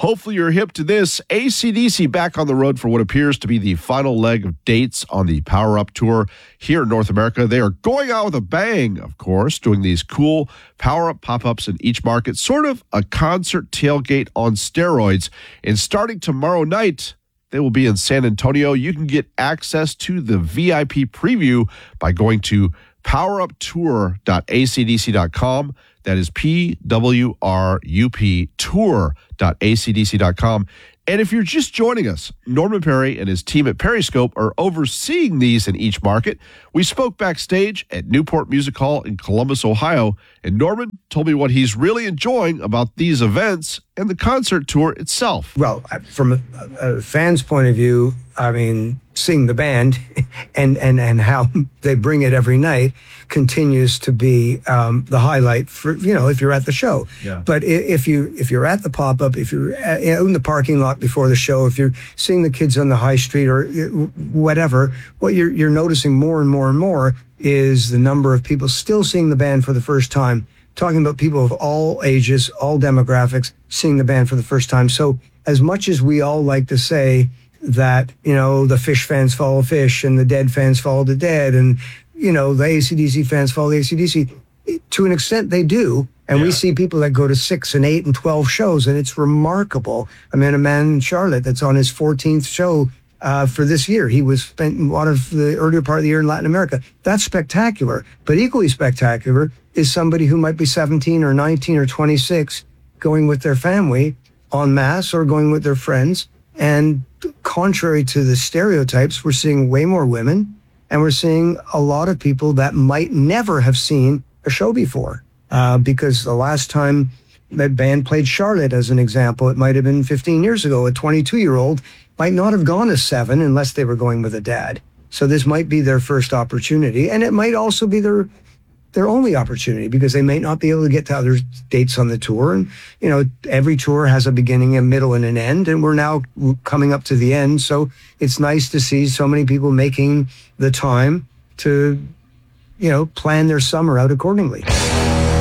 Hopefully you're hip to this. AC/DC back on the road for what appears to be the final leg of dates on the Power Up Tour here in North America. They are going out with a bang, of course, doing these cool Power Up pop-ups in each market, sort of a concert tailgate on steroids. And starting tomorrow night, they will be in San Antonio. You can get access to the VIP preview by going to poweruptour.acdc.com. That is PWRUP tour.acdc.com. And if you're just joining us, Norman Perry and his team at Periscope are overseeing these in each market. We spoke backstage at Newport Music Hall in Columbus, Ohio, and Norman told me what he's really enjoying about these events and the concert tour itself. Well, from a fan's point of view, I mean, seeing the band and how they bring it every night continues to be the highlight for, if you're at the show. Yeah. But if you're at the pop-up, if you're in the parking lot before the show, if you're seeing the kids on the high street or whatever, what you're noticing more and more and more is the number of people still seeing the band for the first time, talking about people of all ages, all demographics, seeing the band for the first time. So as much as we all like to say that, the Fish fans follow Fish and the Dead fans follow the Dead and, the AC/DC fans follow the AC/DC, to an extent they do. And we see people that go to 6 and 8 and 12 shows, and it's remarkable. I met a man in Charlotte that's on his 14th show for this year. He was spent a lot of the earlier part of the year in Latin America. That's spectacular. But equally spectacular is somebody who might be 17 or 19 or 26 going with their family en masse or going with their friends. And contrary to the stereotypes, we're seeing way more women, and we're seeing a lot of people that might never have seen a show before. Because the last time that band played Charlotte, as an example, it might have been 15 years ago. A 22-year-old might not have gone to 7 unless they were going with a dad. So this might be their first opportunity, and it might also be their only opportunity because they may not be able to get to other dates on the tour. And, every tour has a beginning, a middle, and an end, and we're now coming up to the end. So it's nice to see so many people making the time to, plan their summer out accordingly.